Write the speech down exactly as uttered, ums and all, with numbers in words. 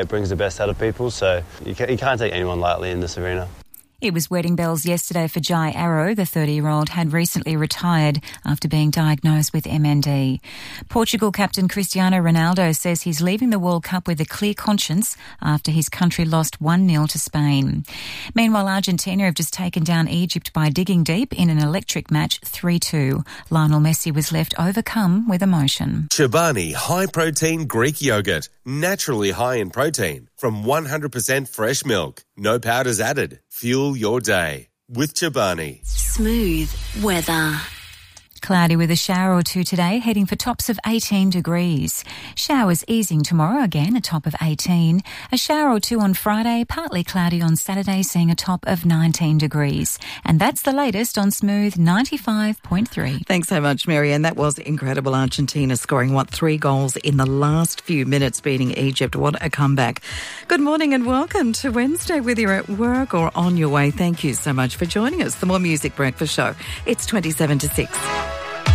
It brings the best out of people, so you can't, you can't take anyone lightly in this arena. It was wedding bells yesterday for Jai Arrow. The thirty-year-old had recently retired after being diagnosed with M N D. Portugal captain Cristiano Ronaldo says he's leaving the World Cup with a clear conscience after his country lost one nil to Spain. Meanwhile, Argentina have just taken down Egypt by digging deep in an electric match three two. Lionel Messi was left overcome with emotion. Chobani High Protein Greek Yogurt. Naturally high in protein from one hundred percent fresh milk. No powders added. Fuel your day with Chobani. Smooth weather. Cloudy with a shower or two today, heading for tops of eighteen degrees. Showers easing tomorrow, again a top of eighteen. A shower or two on Friday, partly cloudy on Saturday, seeing a top of nineteen degrees. And that's the latest on Smooth ninety-five point three. Thanks so much, Mary. And that was incredible. Argentina scoring, what, three goals in the last few minutes, beating Egypt. What a comeback. Good morning and welcome to Wednesday, whether you're at work or on your way. Thank you so much for joining us. The More Music Breakfast Show. It's twenty-seven to six.